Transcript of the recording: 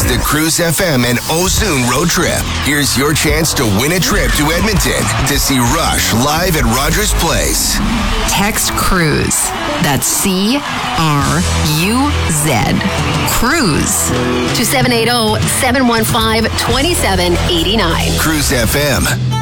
It's the Cruise FM and Ozune road trip. Here's your chance to win a trip to Edmonton to see Rush live at Rogers Place. Text Cruise. That's CRUZ. Cruise to 780-715-2789. Cruise FM.